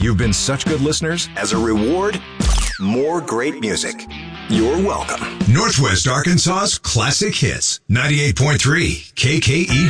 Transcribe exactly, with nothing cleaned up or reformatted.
You've been such good listeners. As a reward, more great music. You're welcome. Northwest Arkansas's Classic Hits, ninety-eight point three K K E